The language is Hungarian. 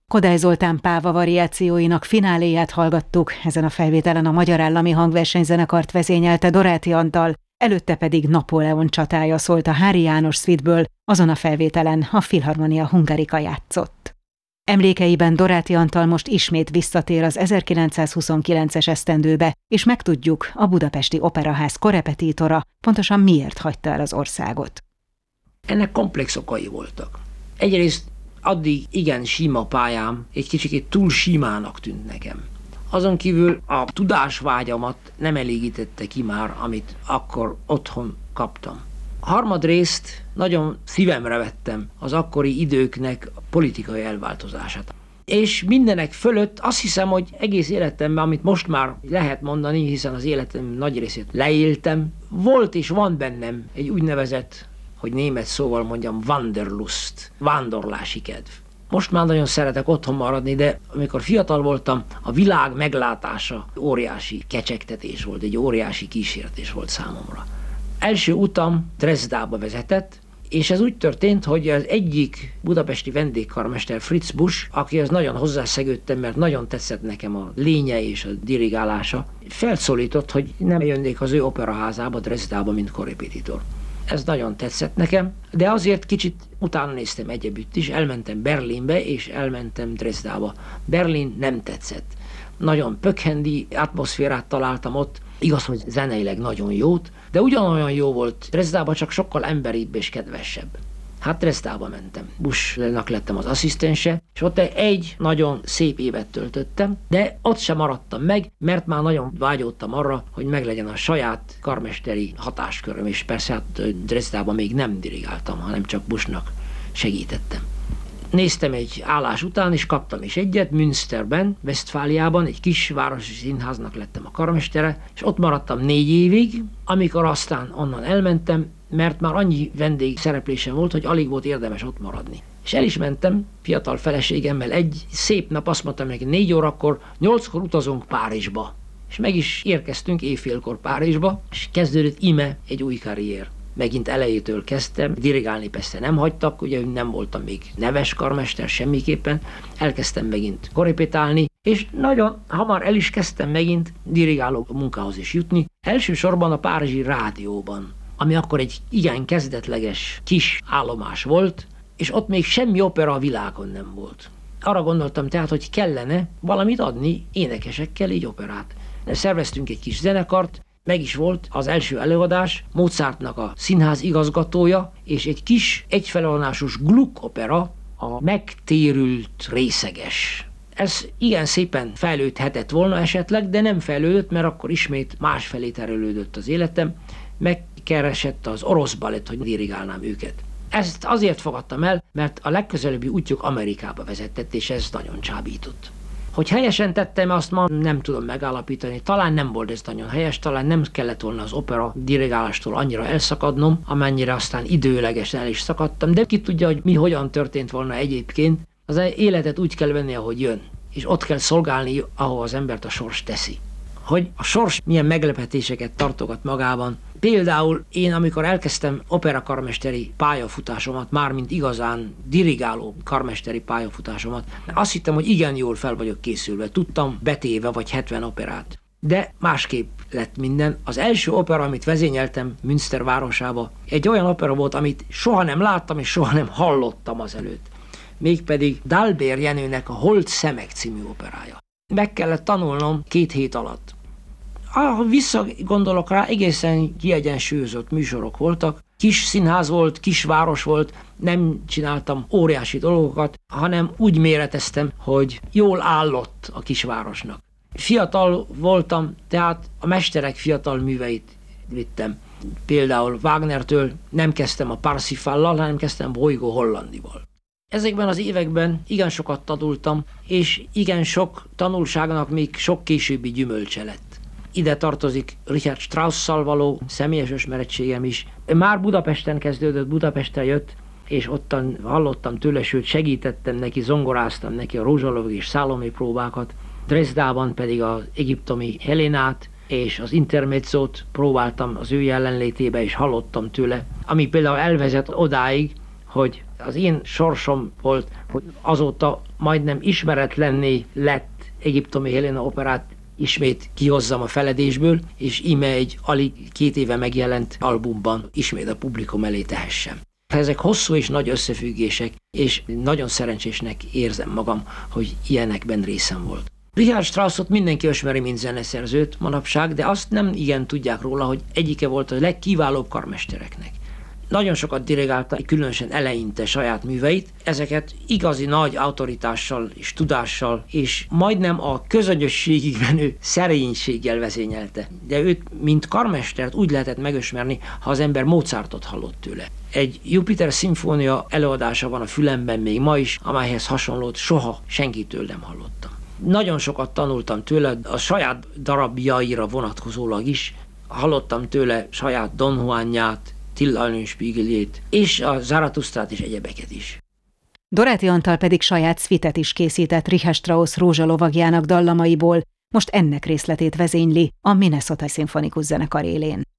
Kodály Zoltán Páva variációinak fináléját hallgattuk, ezen a felvételen a Magyar Állami Hangversenyzenekart vezényelte Doráti Antal, előtte pedig Napóleon csatája szólt a Háry János Suite-ből, azon a felvételen a Philharmonia Hungarica játszott. Emlékeiben Doráti Antal most ismét visszatér az 1929-es esztendőbe, és megtudjuk, a Budapesti Operaház korepetitora pontosan miért hagyta el az országot. Ennek komplex okai voltak. Egyrészt addig igen sima pályám egy kicsit túl simának tűnt nekem. Azon kívül a tudásvágyamat nem elégítette ki már, amit akkor otthon kaptam. Harmadrészt nagyon szívemre vettem az akkori időknek a politikai elváltozását. És mindenek fölött azt hiszem, hogy egész életemben, amit most már lehet mondani, hiszen az életem nagy részét leéltem, volt és van bennem egy úgynevezett, hogy német szóval mondjam, Wanderlust, vándorlási kedv. Most már nagyon szeretek otthon maradni, de amikor fiatal voltam, a világ meglátása óriási kecsegtetés volt, egy óriási kísértés volt számomra. Első utam Dresdába vezetett, és ez úgy történt, hogy az egyik budapesti vendégkarmester Fritz Busch, akihez nagyon hozzászegődtem, mert nagyon tetszett nekem a lénye és a dirigálása, felszólított, hogy nem jönnék az ő operaházába Dresdába, mint korrepetitor. Ez nagyon tetszett nekem, de azért kicsit utána néztem egyebütt is, elmentem Berlinbe és elmentem Dresdába. Berlin nem tetszett. Nagyon pökhendi atmoszférát találtam ott, igaz, hogy zeneileg nagyon jót, de ugyanolyan jó volt Dresdába, csak sokkal emberibb és kedvesebb. Hát Dresdába mentem. Buschnak lettem az asszisztense, és ott egy nagyon szép évet töltöttem, de ott sem maradtam meg, mert már nagyon vágyódtam arra, hogy meglegyen a saját karmesteri hatásköröm, és persze hát Dresdában még nem dirigáltam, hanem csak Buschnak segítettem. Néztem egy állás után, és kaptam is egyet, Münsterben, Westfáliában, egy kis városi színháznak lettem a karmestere, és ott maradtam 4 évig, amikor aztán onnan elmentem, mert már annyi vendég szereplésem volt, hogy alig volt érdemes ott maradni. És el is mentem fiatal feleségemmel egy szép nap, azt mondtam neki 4 órakor, 8-kor utazunk Párizsba. És meg is érkeztünk éjfélkor Párizsba, és kezdődött ime egy új karrier. Megint elejétől kezdtem, dirigálni persze nem hagytak, ugye nem voltam még neves karmester semmiképpen, elkezdtem megint korrepetálni, és nagyon hamar el is kezdtem megint dirigáló munkához is jutni, elsősorban a Párizsi Rádióban, ami akkor egy igen kezdetleges kis állomás volt, és ott még semmi opera a világon nem volt. Arra gondoltam tehát, hogy kellene valamit adni énekesekkel, így operát. Szerveztünk egy kis zenekart, meg is volt az első előadás, Mozartnak a színház igazgatója, és egy kis egyfelvonásos Gluck opera, a Megtérült részeges. Ez igen szépen fejlődhetett volna esetleg, de nem fejlődött, mert akkor ismét másfelé terelődött az életem, megkeresett az orosz balett, hogy dirigálnám őket. Ezt azért fogadtam el, mert a legközelebbi útjuk Amerikába vezetett, és ez nagyon csábított. Hogy helyesen tettem, azt ma nem tudom megállapítani. Talán nem volt ez nagyon helyes, talán nem kellett volna az opera dirigálástól annyira elszakadnom, amennyire aztán időlegesen el is szakadtam, de ki tudja, hogy mi hogyan történt volna egyébként. Az életet úgy kell venni, ahogy jön, és ott kell szolgálni, ahol az embert a sors teszi. Hogy a sors milyen meglepetéseket tartogat magában. Például én, amikor elkezdtem operakarmesteri pályafutásomat, mármint igazán dirigáló karmesteri pályafutásomat, azt hittem, hogy igen jól fel vagyok készülve, tudtam betéve vagy 70 operát. De másképp lett minden. Az első opera, amit vezényeltem Münster városába, egy olyan opera volt, amit soha nem láttam és soha nem hallottam azelőtt. Mégpedig Dalbér Jenőnek a Holt szemek című operája. Meg kellett tanulnom 2 hét alatt. Ha visszagondolok rá, egészen kiegyensúlyozott műsorok voltak. Kis színház volt, kis város volt, nem csináltam óriási dolgokat, hanem úgy méreteztem, hogy jól állott a kisvárosnak. Fiatal voltam, tehát a mesterek fiatal műveit vittem. Például Wagnertől nem kezdtem a Parsifallal, hanem kezdtem Boigo Hollandival. Ezekben az években igen sokat tanultam, és igen sok tanulságnak még sok későbbi gyümölcse lett. Ide tartozik Richard Strausszal való személyes ismerettségem is. Már Budapesten kezdődött, Budapesten jött, és ottan hallottam tőle, sőt segítettem neki, zongoráztam neki a Rózsalov és Szálomé próbákat. Dresdában pedig az egyiptomi Helénát és az intermezzót próbáltam az ő jelenlétébe, és hallottam tőle, ami például elvezet odáig, hogy az én sorsom volt, hogy azóta majdnem ismeretlenné lett egyiptomi Helena operát ismét kihozzam a feledésből, és íme egy alig 2 éve megjelent albumban ismét a publikum elé tehessem. Ezek hosszú és nagy összefüggések, és nagyon szerencsésnek érzem magam, hogy ilyenekben részem volt. Richard Straussot mindenki ismeri, mint zeneszerzőt manapság, de azt nem igen tudják róla, hogy egyike volt a legkiválóbb karmestereknek. Nagyon sokat dirigálta, különösen eleinte saját műveit, ezeket igazi nagy autoritással és tudással, és majdnem a közönyösségig menő szerénységgel vezényelte. De őt, mint karmestert úgy lehetett megismerni, ha az ember Mozartot hallott tőle. Egy Jupiter szimfónia előadása van a fülemben még ma is, amelyhez hasonlót soha senkitől nem hallottam. Nagyon sokat tanultam tőle, a saját darabjaira vonatkozólag is. Hallottam tőle saját Don Juanját, Till Eulenspiegeljét, és a Zaratusztrát és egyebeket is. Doráti Antal pedig saját szvitet is készített Richard Strauss rózsalovagjának dallamaiból, most ennek részletét vezényli a Minnesota Szimfonikus Zenekar élén.